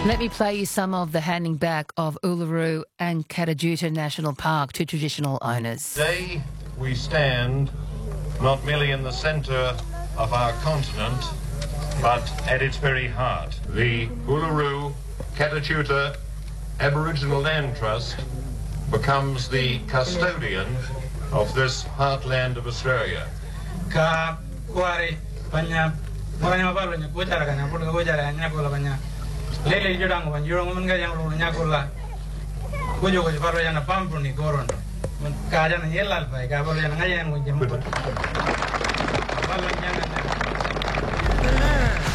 Let me play you some of the handing back of Uluru and Katajuta National Park to traditional owners. Today we stand not merely in the centre of our continent, but at its very heart. The Uluru Katajuta Aboriginal Land Trust becomes the custodian of this heartland of Australia. Lele jurang wan jurang mun ga yang ru nya kola kujo ko baro yana pampu ni koron ka jana yelal pai ka baro yana ngayen ko jemu balo yana